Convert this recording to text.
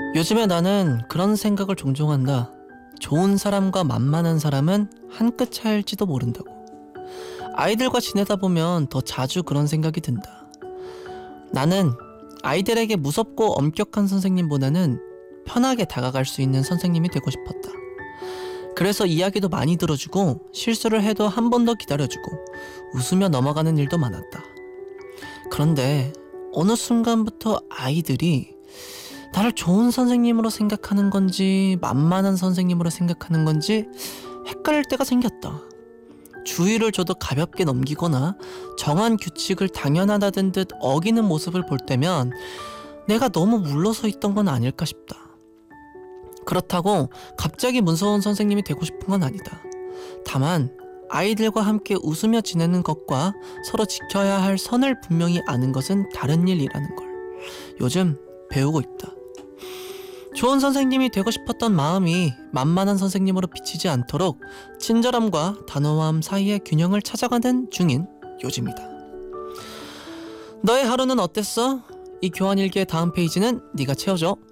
요즘에 나는 그런 생각을 종종 한다. 좋은 사람과 만만한 사람은 한 끗 차일지도 모른다고. 아이들과 지내다 보면 더 자주 그런 생각이 든다. 나는 아이들에게 무섭고 엄격한 선생님보다는 편하게 다가갈 수 있는 선생님이 되고 싶었다. 그래서 이야기도 많이 들어주고 실수를 해도 한 번 더 기다려주고 웃으며 넘어가는 일도 많았다. 그런데 어느 순간부터 아이들이 나를 좋은 선생님으로 생각하는 건지 만만한 선생님으로 생각하는 건지 헷갈릴 때가 생겼다. 주의를 줘도 가볍게 넘기거나 정한 규칙을 당연하다던 듯 어기는 모습을 볼 때면 내가 너무 물러서 있던 건 아닐까 싶다. 그렇다고 갑자기 무서운 선생님이 되고 싶은 건 아니다. 다만 아이들과 함께 웃으며 지내는 것과 서로 지켜야 할 선을 분명히 아는 것은 다른 일이라는 걸 요즘 배우고 있다. 좋은 선생님이 되고 싶었던 마음이 만만한 선생님으로 비치지 않도록 친절함과 단호함 사이의 균형을 찾아가는 중인 요즘이다. 너의 하루는 어땠어? 이 교환일기의 다음 페이지는 네가 채워줘.